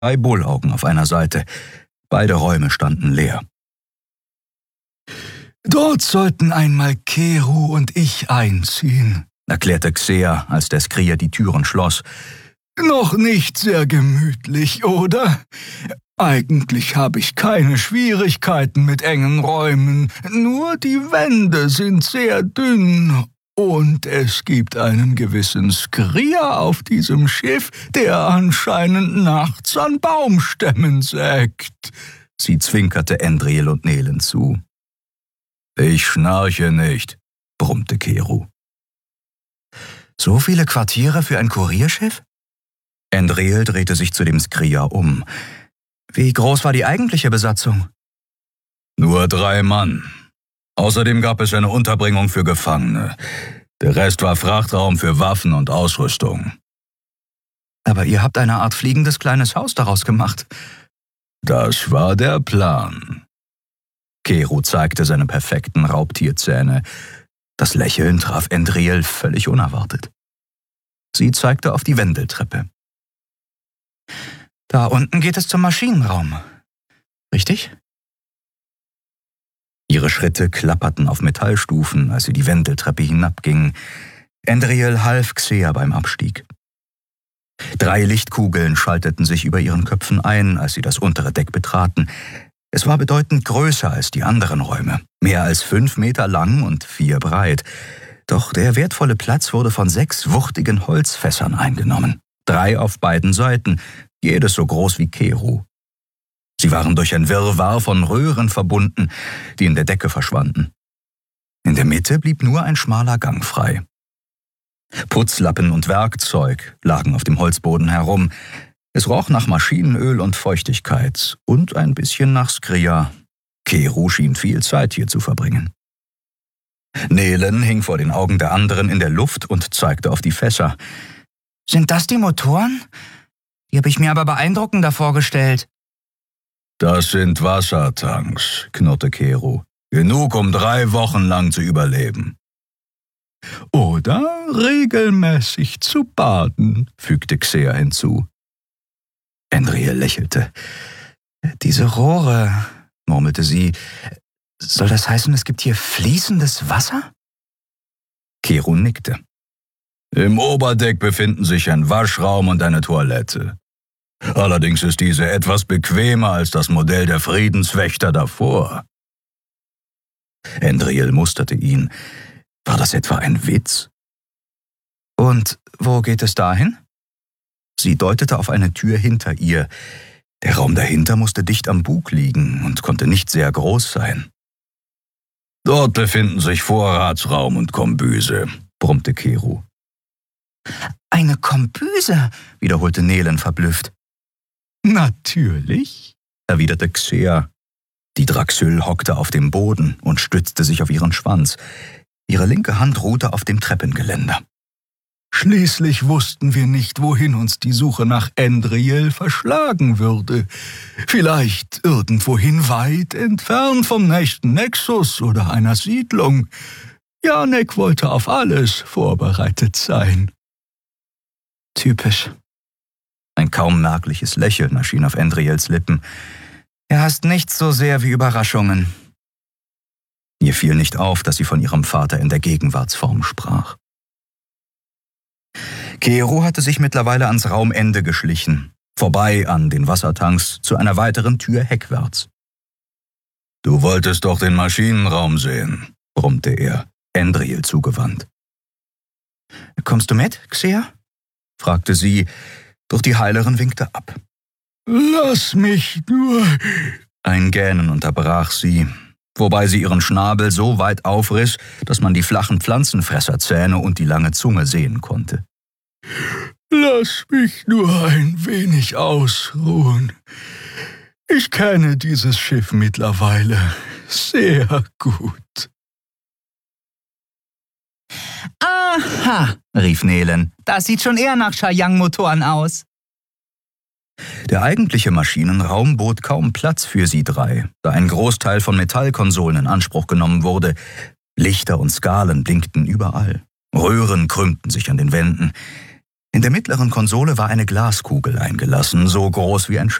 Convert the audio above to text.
3 Bullaugen auf einer Seite. Beide Räume standen leer. »Dort sollten einmal Keru und ich einziehen«, erklärte Xer, als der Skrier die Türen schloss. »Noch nicht sehr gemütlich, oder? Eigentlich habe ich keine Schwierigkeiten mit engen Räumen, nur die Wände sind sehr dünn. Und es gibt einen gewissen Skrier auf diesem Schiff, der anscheinend nachts an Baumstämmen sägt.« Sie zwinkerte Endriel und Nelen zu. »Ich schnarche nicht«, brummte Keru. »So viele Quartiere für ein Kurierschiff?« Endriel drehte sich zu dem Skrier um. »Wie groß war die eigentliche Besatzung?« »Nur 3 Mann. Außerdem gab es eine Unterbringung für Gefangene. Der Rest war Frachtraum für Waffen und Ausrüstung.« »Aber ihr habt eine Art fliegendes kleines Haus daraus gemacht.« »Das war der Plan.« Keru zeigte seine perfekten Raubtierzähne. Das Lächeln traf Endriel völlig unerwartet. Sie zeigte auf die Wendeltreppe. »Da unten geht es zum Maschinenraum. Richtig?« Ihre Schritte klapperten auf Metallstufen, als sie die Wendeltreppe hinabgingen. Endriel half Xer beim Abstieg. 3 Lichtkugeln schalteten sich über ihren Köpfen ein, als sie das untere Deck betraten. Es war bedeutend größer als die anderen Räume, mehr als 5 Meter lang und 4 breit. Doch der wertvolle Platz wurde von 6 wuchtigen Holzfässern eingenommen, 3 auf beiden Seiten, jedes so groß wie Keru. Sie waren durch ein Wirrwarr von Röhren verbunden, die in der Decke verschwanden. In der Mitte blieb nur ein schmaler Gang frei. Putzlappen und Werkzeug lagen auf dem Holzboden herum. Es roch nach Maschinenöl und Feuchtigkeit und ein bisschen nach Skrier. Keru schien viel Zeit hier zu verbringen. Nelen hing vor den Augen der anderen in der Luft und zeigte auf die Fässer. »Sind das die Motoren? Die habe ich mir aber beeindruckender vorgestellt.« »Das sind Wassertanks«, knurrte Keru. »Genug, um 3 Wochen lang zu überleben.« »Oder regelmäßig zu baden«, fügte Xer hinzu. Endriel lächelte. »Diese Rohre«, murmelte sie, »soll das heißen, es gibt hier fließendes Wasser?« Keru nickte. »Im Oberdeck befinden sich ein Waschraum und eine Toilette. Allerdings ist diese etwas bequemer als das Modell der Friedenswächter davor.« Endriel musterte ihn. War das etwa ein Witz? »Und wo geht es dahin?« Sie deutete auf eine Tür hinter ihr. Der Raum dahinter musste dicht am Bug liegen und konnte nicht sehr groß sein. »Dort befinden sich Vorratsraum und Kombüse«, brummte Keru. »Eine Kombüse«, wiederholte Nelen verblüfft. »Natürlich«, erwiderte Xer. Die Draxyl hockte auf dem Boden und stützte sich auf ihren Schwanz. Ihre linke Hand ruhte auf dem Treppengeländer. »Schließlich wussten wir nicht, wohin uns die Suche nach Endriel verschlagen würde. Vielleicht irgendwohin weit entfernt vom nächsten Nexus oder einer Siedlung. Janek wollte auf alles vorbereitet sein.« »Typisch.« Ein kaum merkliches Lächeln erschien auf Endriels Lippen. »Er hasst nichts so sehr wie Überraschungen.« Ihr fiel nicht auf, dass sie von ihrem Vater in der Gegenwartsform sprach. Keru hatte sich mittlerweile ans Raumende geschlichen, vorbei an den Wassertanks zu einer weiteren Tür heckwärts. »Du wolltest doch den Maschinenraum sehen«, brummte er, Endriel zugewandt. »Kommst du mit, Xer?« fragte sie, doch die Heilerin winkte ab. »Lass mich nur...« Ein Gähnen unterbrach sie, wobei sie ihren Schnabel so weit aufriss, dass man die flachen Pflanzenfresserzähne und die lange Zunge sehen konnte. »Lass mich nur ein wenig ausruhen. Ich kenne dieses Schiff mittlerweile sehr gut.« »Aha«, rief Nelen, »das sieht schon eher nach Shayang-Motoren aus.« Der eigentliche Maschinenraum bot kaum Platz für sie 3, da ein Großteil von Metallkonsolen in Anspruch genommen wurde. Lichter und Skalen blinkten überall. Röhren krümmten sich an den Wänden. In der mittleren Konsole war eine Glaskugel eingelassen, so groß wie ein